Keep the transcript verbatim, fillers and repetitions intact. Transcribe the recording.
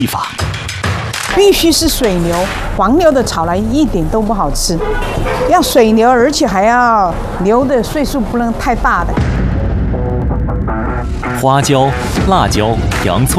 法。 必须是水牛，黄牛的炒来一点都不好吃。要水牛，而且还要牛的岁数不能太大的。 花椒、辣椒、洋葱。